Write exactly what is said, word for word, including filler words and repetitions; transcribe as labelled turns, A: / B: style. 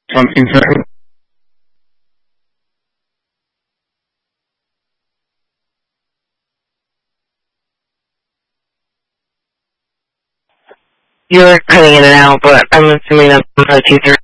A: from Israel.
B: You're cutting in and out, but I'm assuming that's from two three.